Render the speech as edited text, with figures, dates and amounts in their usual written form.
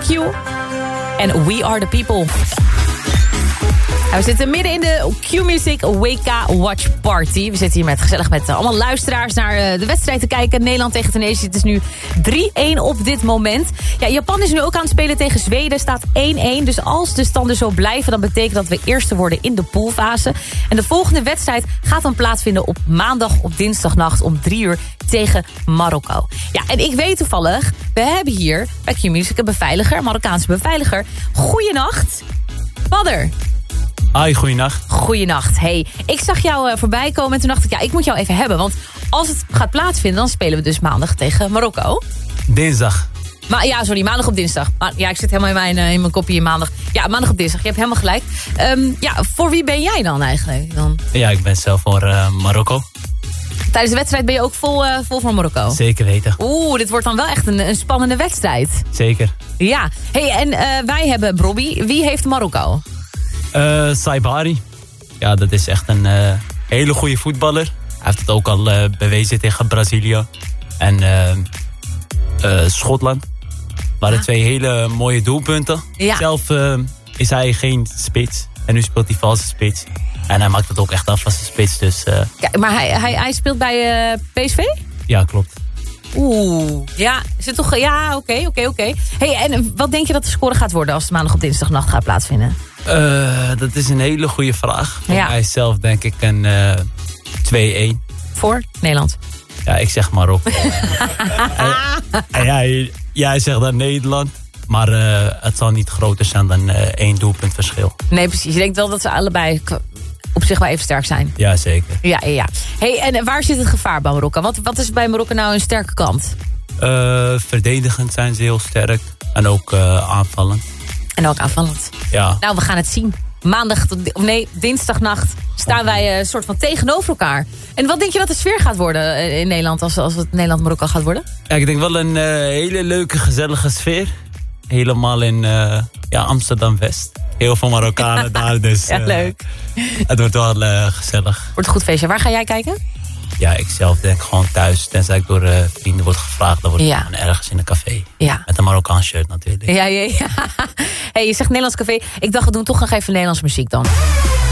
Q en We Are The People. We zitten midden in de Q-Music WK Watch Party. We zitten hier gezellig met allemaal luisteraars naar de wedstrijd te kijken. Nederland tegen Tunesië. Het is nu 3-1 op dit moment. Ja, Japan is nu ook aan het spelen tegen Zweden. Staat 1-1. Dus als de standen zo blijven, dan betekent dat we eerste worden in de poolfase. En de volgende wedstrijd gaat dan plaatsvinden op maandag op dinsdagnacht om 3 uur tegen Marokko. Ja, en ik weet toevallig, we hebben hier bij Q-Music een beveiliger, een Marokkaanse beveiliger. Goeienacht, Badr. Hoi, goeienacht. Goeienacht. Hey, ik zag jou voorbij komen en toen dacht ik, ja, ik moet jou even hebben. Want als het gaat plaatsvinden, dan spelen we dus maandag tegen Marokko. Dinsdag. Maar ja, sorry, maandag op dinsdag. Maar ja, ik zit helemaal in mijn kopie in maandag. Ja, maandag op dinsdag. Je hebt helemaal gelijk. Ja, voor wie ben jij dan eigenlijk? Ja, ik ben zelf voor Marokko. Tijdens de wedstrijd ben je ook vol voor Marokko? Zeker weten. Oeh, dit wordt dan wel echt een spannende wedstrijd. Zeker. Ja. Hey, en wij hebben Brobby. Wie heeft Marokko? Saibari. Ja, dat is echt een hele goede voetballer. Hij heeft het ook al bewezen tegen Brazilië en Schotland. Waren 2 hele mooie doelpunten. Ja. Zelf is hij geen spits. En nu speelt hij valse spits. En hij maakt het ook echt af als een spits. Dus, ja, maar hij speelt bij PSV? Ja, klopt. Oeh, ja, is het toch? Ja, oké. Hey, en wat denk je dat de score gaat worden als het maandag op dinsdagnacht gaat plaatsvinden? Dat is een hele goede vraag. Voor mij zelf denk ik een 2-1. Voor Nederland? Ja, ik zeg Marokko. Jij zegt dan Nederland. Maar het zal niet groter zijn dan 1 doelpunt verschil. Nee, precies. Je denkt wel dat ze allebei op zich wel even sterk zijn. Ja, zeker. Ja. Hey, en waar zit het gevaar bij Marokko? Wat is bij Marokko nou een sterke kant? Verdedigend zijn ze heel sterk. En ook aanvallend. En ook aanvallend. Ja. Nou, we gaan het zien. Dinsdagnacht staan wij een soort van tegenover elkaar. En wat denk je dat de sfeer gaat worden in Nederland als het Nederland-Marokko gaat worden? Ja, ik denk wel een hele leuke, gezellige sfeer. Helemaal in Amsterdam-West. Heel veel Marokkanen daar, dus ja, leuk. Het wordt wel gezellig. Wordt een goed feestje. Waar ga jij kijken? Ja, ik zelf denk gewoon thuis. Tenzij ik door vrienden word gevraagd, dan word ik gewoon ergens in een café. Ja. Met een Marokkaans shirt natuurlijk. Ja. Hey, je zegt Nederlands café. Ik dacht, we doen toch nog even Nederlandse muziek dan.